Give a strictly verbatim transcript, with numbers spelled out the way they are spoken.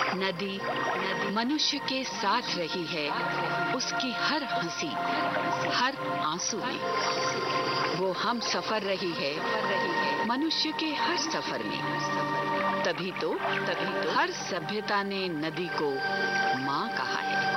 नदी नदी मनुष्य के साथ रही है, उसकी हर हंसी, हर आंसू में। वो हम सफर रही है मनुष्य के हर सफर में। तभी तो तभी तो हर सभ्यता ने नदी को माँ कहा है।